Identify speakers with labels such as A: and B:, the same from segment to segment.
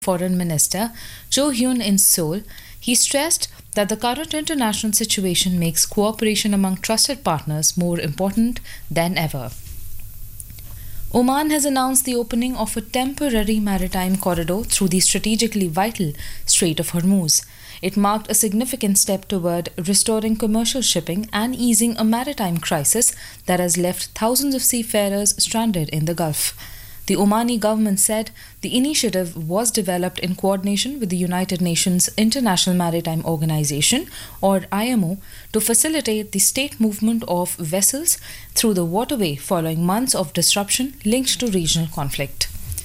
A: Foreign Minister Jo Hyun in Seoul, he stressed that the current international situation makes cooperation among trusted partners more important than ever. Oman has announced the opening of a temporary maritime corridor through the strategically vital Strait of Hormuz. It marked a significant step toward restoring commercial shipping and easing a maritime crisis that has left thousands of seafarers stranded in the Gulf. The Omani government said the initiative was developed in coordination with the United Nations International Maritime Organization, or IMO, to facilitate the state movement of vessels through the waterway following months of disruption linked to regional conflict.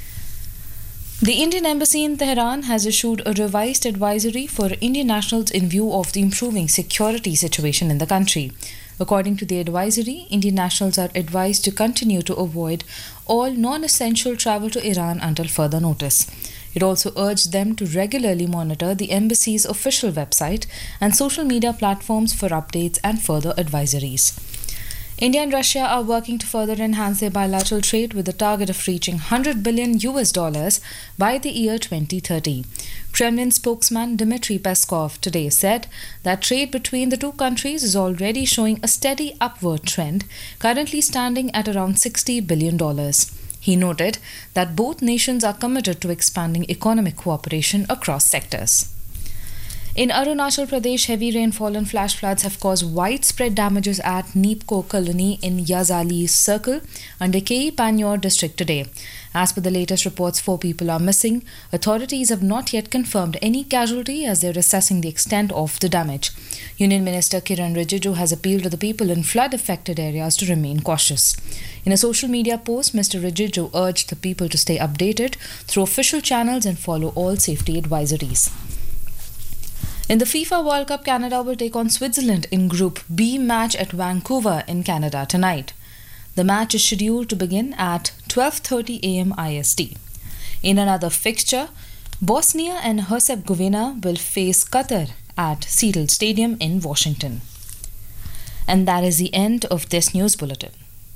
A: The Indian Embassy in Tehran has issued a revised advisory for Indian nationals in view of the improving security situation in the country. According to the advisory, Indian nationals are advised to continue to avoid all non-essential travel to Iran until further notice. It also urged them to regularly monitor the embassy's official website and social media platforms for updates and further advisories. India and Russia are working to further enhance their bilateral trade with the target of reaching $100 billion by the year 2030. Kremlin spokesman Dmitry Peskov today said that trade between the two countries is already showing a steady upward trend, currently standing at around $60 billion. He noted that both nations are committed to expanding economic cooperation across sectors. In Arunachal Pradesh, heavy rainfall and flash floods have caused widespread damages at Neepko colony in Yazali Circle under K.E. Panyor district today. As per the latest reports, 4 people are missing. Authorities have not yet confirmed any casualty as they are assessing the extent of the damage. Union Minister Kiran Rijiju has appealed to the people in flood-affected areas to remain cautious. In a social media post, Mr. Rijiju urged the people to stay updated through official channels and follow all safety advisories. In the FIFA World Cup, Canada will take on Switzerland in Group B match at Vancouver in Canada tonight. The match is scheduled to begin at 12:30 a.m. IST. In another fixture, Bosnia and Herzegovina will face Qatar at Settle Stadium in Washington. And that is the end of this news bulletin.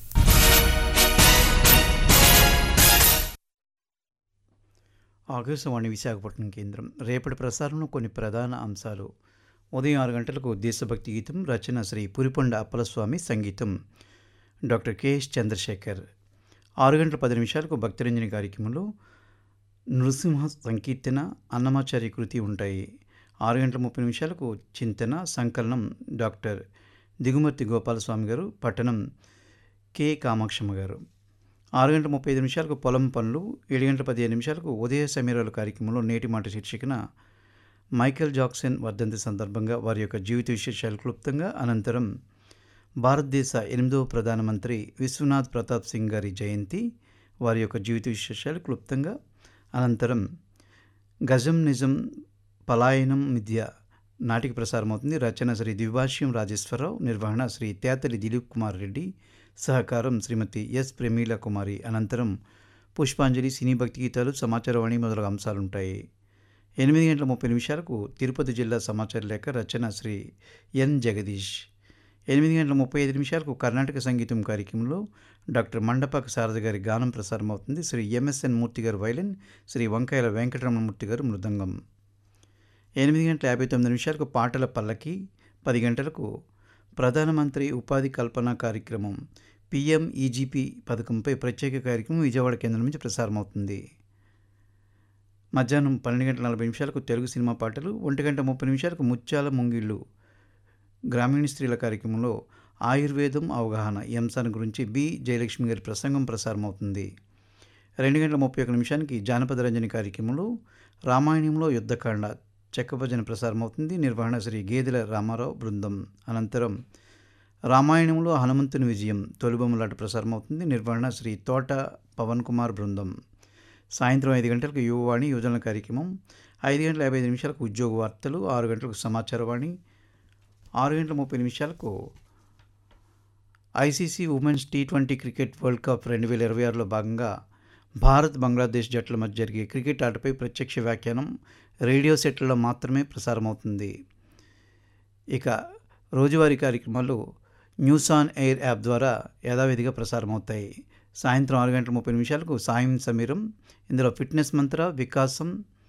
B: Akashvani Visakhapatnam కేంద్రం రేపటి ప్రసారంలో కొన్ని ప్రధాన అంశాలు. ఉదయం 6 గంటలకు దేశభక్తి గీతం, రచన శ్రీ పురిపొండ అప్పలస్వామి, సంగీతం డాక్టర్ కెఎస్ చంద్రశేఖర్. 6 గంటల 10 నిమిషాలకు భక్తిరంజని కార్యక్రమంలో నృసింహ సంకీర్తన, అన్నమాచార్య కృతి ఉంటాయి. 6 గంటల 30 నిమిషాలకు చింతన సంకలనం డాక్టర్ దిగుమర్తి గోపాలస్వామి గారు, పట్టణం కె కామాక్షమ్మ గారు. 6 గంటల 35 నిమిషాలకు పొలం పనులు. 7 గంటల 15 నిమిషాలకు ఉదయ సమీరాలు కార్యక్రమంలో నేటి మాట శీర్షికన మైకేల్ జాక్సన్ వర్ధంతి సందర్భంగా వారి యొక్క జీవిత విశేషాలు క్లుప్తంగా, అనంతరం భారతదేశ 8వ ప్రధానమంత్రి విశ్వనాథ్ ప్రతాప్ సింగ్ గారి జయంతి, వారి యొక్క జీవిత విశేషాలు క్లుప్తంగా, అనంతరం గజం నిజం పలాయనం మిథ్య నాటిక ప్రసారమవుతుంది. రచన శ్రీ ద్విభాష్యం రాజేశ్వరరావు, నిర్వహణ శ్రీ తేతలి దిలీప్ కుమార్ రెడ్డి, సహకారం శ్రీమతి ఎస్ ప్రమీల కుమారి. అనంతరం పుష్పాంజలి, సినీ భక్తి గీతాలు, సమాచారవాణి మొదలగు అంశాలుంటాయి. 8 గంటల 30 నిమిషాలకు తిరుపతి జిల్లా సమాచార లేఖ, రచన శ్రీ ఎన్ జగదీష్. 8 గంటల 35 నిమిషాలకు కర్ణాటక సంగీతం కార్యక్రమంలో డాక్టర్ మండపాక శారద గారి గానం ప్రసారమవుతుంది. శ్రీ ఎంఎస్ఎన్ మూర్తి గారు వైలిన్, శ్రీ వంకాయల వెంకటరమణమూర్తి గారు మృదంగం. 8 గంటల 59 నిమిషాలకు పాటల పల్లకి. 10 గంటలకు ప్రధానమంత్రి ఉపాధి కల్పన కార్యక్రమం పిఎంఈజీపీ పథకంపై ప్రత్యేక కార్యక్రమం విజయవాడ కేంద్రం నుంచి ప్రసారమవుతుంది. మధ్యాహ్నం 12 గంటల 40 నిమిషాలకు తెలుగు సినిమా పాటలు. 1 గంట 30 నిమిషాలకు ముత్యాల ముంగిళ్ళు గ్రామీణ స్త్రీల కార్యక్రమంలో ఆయుర్వేదం అవగాహన ఈ అంశాన్ని గురించి బి జయలక్ష్మి గారి ప్రసంగం ప్రసారమవుతుంది. 2 గంటల 31 నిమిషానికి జానపద రంజని కార్యక్రమంలో రామాయణంలో యుద్ధకాండ చెక్కభజన ప్రసారమవుతుంది. నిర్వహణ శ్రీ గేదెల రామారావు బృందం. అనంతరం రామాయణంలో హనుమంతుని విజయం తొలిబొమ్మలాట ప్రసారమవుతుంది. నిర్వహణ శ్రీ తోట పవన్ కుమార్ బృందం. సాయంత్రం 5 గంటలకు యువవాణి యువజన కార్యక్రమం. 5 గంటల 55 నిమిషాలకు ఉద్యోగ వార్తలు. 6 గంటలకు సమాచారవాణి. 6 గంటల 30 నిమిషాలకు ICC women's T20 cricket world cup 2026లో భాగంగా భారత్ బంగ్లాదేశ్ జట్ల మధ్య జరిగే క్రికెట్ ఆటపై ప్రత్యక్ష వ్యాఖ్యానం రేడియో సెట్లలో మాత్రమే ప్రసారమవుతుంది. ఇక రోజువారీ కార్యక్రమాలు న్యూస్ ఆన్ ఎయిర్ యాప్ ద్వారా యథావిధిగా ప్రసారమవుతాయి. సాయంత్రం 6 గంటల 30 నిమిషాలకు సాయం సమీరం. ఇందులో ఫిట్నెస్ మంత్ర, వికాసం,